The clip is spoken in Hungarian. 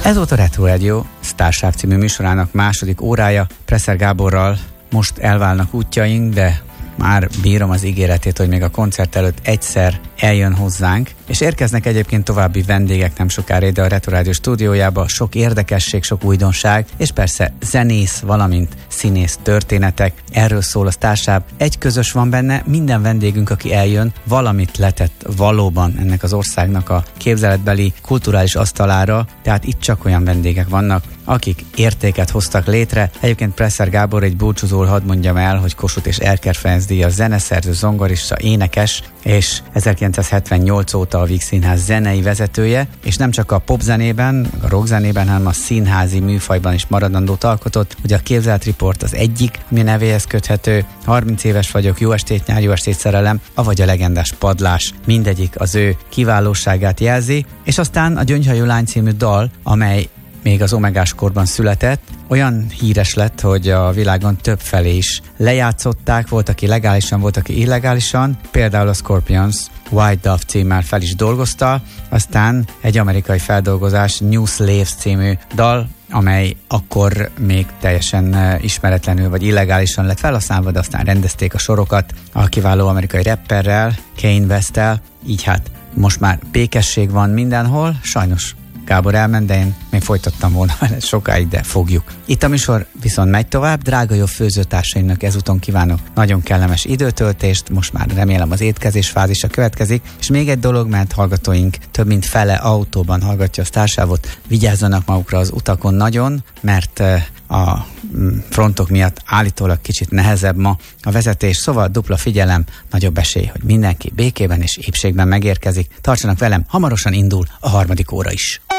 Ez volt a Retro Radio Starship című műsorának második órája. Presser Gáborral most elválnak útjaink, de már bírom az ígéretét, hogy még a koncert előtt egyszer eljön hozzánk, és érkeznek egyébként további vendégek nem sokára ide a Retro Radio stúdiójába, sok érdekesség, sok újdonság, és persze zenész, valamint színész történetek, erről szól a Starship. Egy közös van benne, minden vendégünk, aki eljön, valamit letett valóban ennek az országnak a képzeletbeli kulturális asztalára, tehát itt csak olyan vendégek vannak, akik értéket hoztak létre. Egyébként Presser Gábor, egy búcsúzól hadd mondjam el, hogy Kossuth és Erker Ferenc díjas zeneszerző, zongorista, énekes, és 1978 óta a Víg Színház zenei vezetője, és nem csak a popzenében, a rockzenében, hanem a színházi műfajban is maradandót alkotott. Ugye a Képzelet Report az egyik, ami nevéhez köthető, 30 éves vagyok, Jó estét nyár, jó estét szerelem, avagy a legendás Padlás, mindegyik az ő kiválóságát jelzi, és aztán a Gyöngyhajú lány című dal, amely még az Omegás korban született, olyan híres lett, hogy a világon több felé is lejátszották, volt, aki legálisan, volt, aki illegálisan, például a Scorpions White Dove címmel fel is dolgozta, aztán egy amerikai feldolgozás, New Slaves című dal, amely akkor még teljesen ismeretlenül vagy illegálisan lett felhasználva, de aztán rendezték a sorokat a kiváló amerikai rapperrel, Kanye West-tel, így hát most már békesség van mindenhol, sajnos Gábor elment, de én még folytattam volna vele sokáig, de fogjuk. Itt a műsor viszont megy tovább, drága jó főzőtársaimnak ezúton kívánok nagyon kellemes időtöltést, most már remélem az étkezés fázisa következik, és még egy dolog, mert hallgatóink több mint fele autóban hallgatja a Starshipot, vigyázzanak magukra az utakon nagyon, mert a frontok miatt állítólag kicsit nehezebb ma a vezetés, szóval dupla figyelem, nagyobb esély, hogy mindenki békében és épségben megérkezik. Tartsanak velem, hamarosan indul a harmadik óra is.